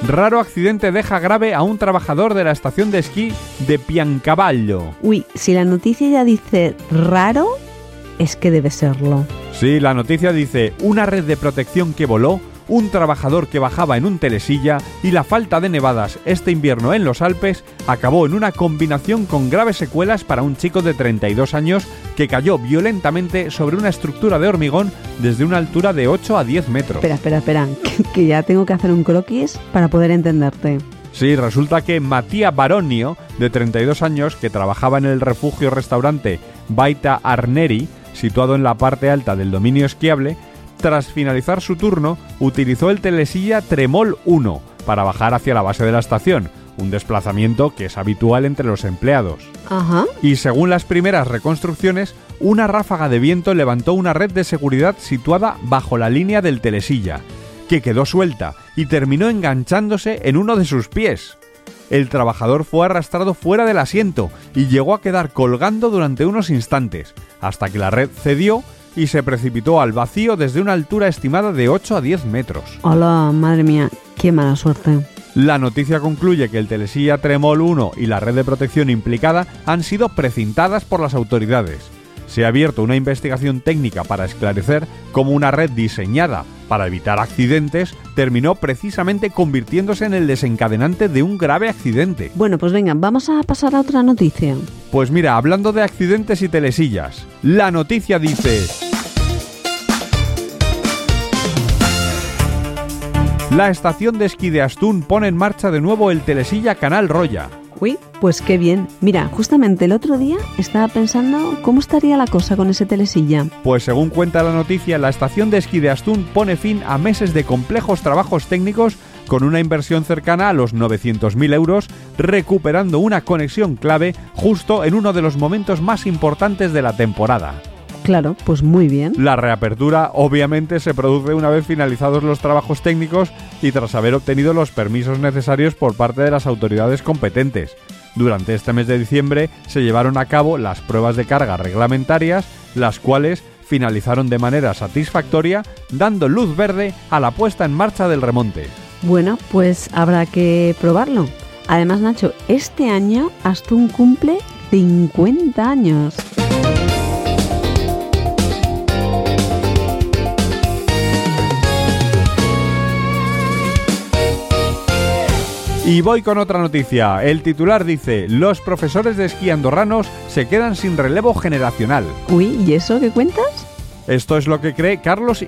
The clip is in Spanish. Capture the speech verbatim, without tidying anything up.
Raro accidente deja grave a un trabajador de la estación de esquí de Piancavallo. Uy, si la noticia ya dice raro, es que debe serlo. Sí, la noticia dice una red de protección que voló, un trabajador que bajaba en un telesilla y la falta de nevadas este invierno en los Alpes acabó en una combinación con graves secuelas para un chico de treinta y dos años que cayó violentamente sobre una estructura de hormigón desde una altura de ocho a diez metros. Espera, espera, espera, que, que ya tengo que hacer un croquis para poder entenderte. Sí, resulta que Mattia Baronio, de treinta y dos años, que trabajaba en el refugio-restaurante Baita Arneri, situado en la parte alta del dominio esquiable, tras finalizar su turno, utilizó el telesilla Tremol uno para bajar hacia la base de la estación, un desplazamiento que es habitual entre los empleados. Ajá. Y según las primeras reconstrucciones, una ráfaga de viento levantó una red de seguridad situada bajo la línea del telesilla, que quedó suelta y terminó enganchándose en uno de sus pies. El trabajador fue arrastrado fuera del asiento y llegó a quedar colgando durante unos instantes, hasta que la red cedió y se precipitó al vacío desde una altura estimada de ocho a diez metros. Hola, madre mía, qué mala suerte. La noticia concluye que el telesilla Tremol uno y la red de protección implicada han sido precintadas por las autoridades. Se ha abierto una investigación técnica para esclarecer cómo una red diseñada para evitar accidentes terminó precisamente convirtiéndose en el desencadenante de un grave accidente. Bueno, pues venga, vamos a pasar a otra noticia. Pues mira, hablando de accidentes y telesillas, la noticia dice: la estación de esquí de Astún pone en marcha de nuevo el telesilla Canal Roya. Uy, pues qué bien. Mira, justamente el otro día estaba pensando cómo estaría la cosa con ese telesilla. Pues según cuenta la noticia, la estación de esquí de Astún pone fin a meses de complejos trabajos técnicos con una inversión cercana a los novecientos mil euros, recuperando una conexión clave justo en uno de los momentos más importantes de la temporada. Claro, pues muy bien. La reapertura obviamente se produce una vez finalizados los trabajos técnicos y tras haber obtenido los permisos necesarios por parte de las autoridades competentes. Durante este mes de diciembre se llevaron a cabo las pruebas de carga reglamentarias, las cuales finalizaron de manera satisfactoria, dando luz verde a la puesta en marcha del remonte. Bueno, pues habrá que probarlo. Además, Nacho, este año Astún cumple cincuenta años. Y voy con otra noticia. El titular dice: los profesores de esquí andorranos se quedan sin relevo generacional. Uy, ¿y eso qué cuentas? Esto es lo que cree Carlos